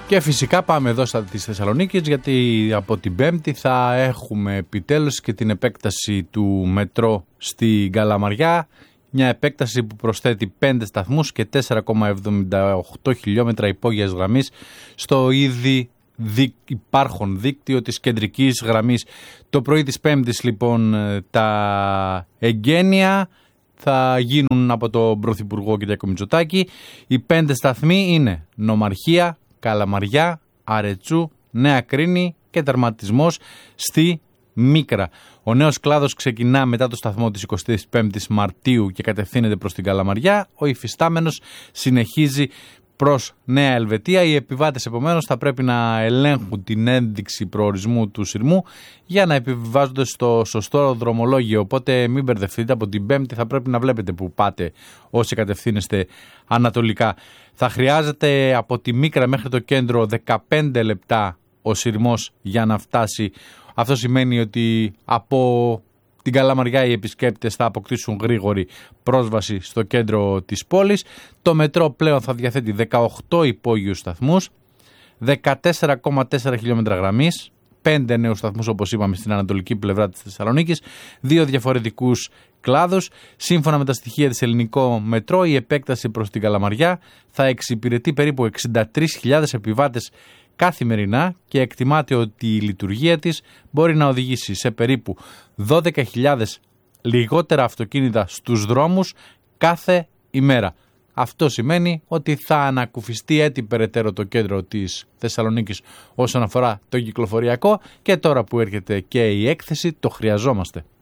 Και φυσικά πάμε εδώ στις Θεσσαλονίκης, γιατί από την Πέμπτη θα έχουμε επιτέλους και την επέκταση του μετρό στην Καλαμαριά. Μια επέκταση που προσθέτει 5 σταθμούς και 4,78 χιλιόμετρα υπόγειας γραμμής στο ήδη υπάρχον δίκτυο της κεντρικής γραμμής. Το πρωί της Πέμπτης λοιπόν τα εγγένεια θα γίνουν από τον Πρωθυπουργό Κυριάκο Μητσοτάκη. Οι 5 σταθμοί είναι Νομαρχία, Καλαμαριά, Αρετσού, Νέα Κρίνη και τερματισμός στη Μίκρα. Ο νέος κλάδος ξεκινά μετά το σταθμό της 25ης Μαρτίου και κατευθύνεται προς την Καλαμαριά. Ο υφιστάμενος συνεχίζει προς Νέα Ελβετία. Οι επιβάτες επομένως θα πρέπει να ελέγχουν την ένδειξη προορισμού του σειρμού για να επιβιβάζονται στο σωστό δρομολόγιο. Οπότε μην μπερδευτείτε, από την Πέμπτη θα πρέπει να βλέπετε που πάτε όσοι κατευθύνεστε ανατολικά. Θα χρειάζεται από τη Μίκρα μέχρι το κέντρο 15 λεπτά ο σειρμός για να φτάσει. Αυτό σημαίνει ότι από την Καλαμαριά οι επισκέπτες θα αποκτήσουν γρήγορη πρόσβαση στο κέντρο της πόλης. Το μετρό πλέον θα διαθέτει 18 υπόγειους σταθμούς, 14,4 χιλιόμετρα γραμμής, 5 νέους σταθμούς όπως είπαμε στην ανατολική πλευρά της Θεσσαλονίκης, 2 διαφορετικούς κλάδους. Σύμφωνα με τα στοιχεία της Ελληνικό Μετρό, η επέκταση προς την Καλαμαριά θα εξυπηρετεί περίπου 63.000 επιβάτες καθημερινά και εκτιμάται ότι η λειτουργία της μπορεί να οδηγήσει σε περίπου 12.000 λιγότερα αυτοκίνητα στους δρόμους κάθε ημέρα. Αυτό σημαίνει ότι θα ανακουφιστεί έτσι περαιτέρω το κέντρο της Θεσσαλονίκης όσον αφορά το κυκλοφοριακό, και τώρα που έρχεται και η έκθεση το χρειαζόμαστε.